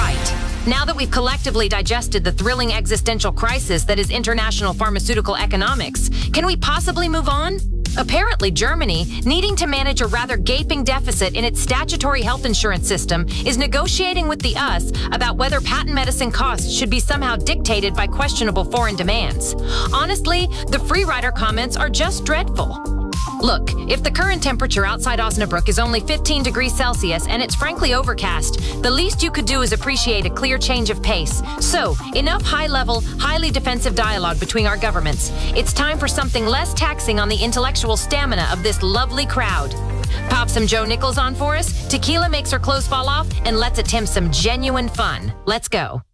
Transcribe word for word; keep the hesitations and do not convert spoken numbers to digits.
Right. Now that we've collectively digested the thrilling existential crisis that is international pharmaceutical economics, can we possibly move on? Apparently, Germany, needing to manage a rather gaping deficit in its statutory health insurance system, is negotiating with the U S about whether patent medicine costs should be somehow dictated by questionable foreign demands. Honestly, the free rider comments are just dreadful. Look, if the current temperature outside Osnabrück is only fifteen degrees Celsius and it's frankly overcast, the least you could do is appreciate a clear change of pace. So, enough high-level, highly defensive dialogue between our governments. It's time for something less taxing on the intellectual stamina of this lovely crowd. Pop some Joe Nichols on for us, tequila makes her clothes fall off, and let's attempt some genuine fun. Let's go.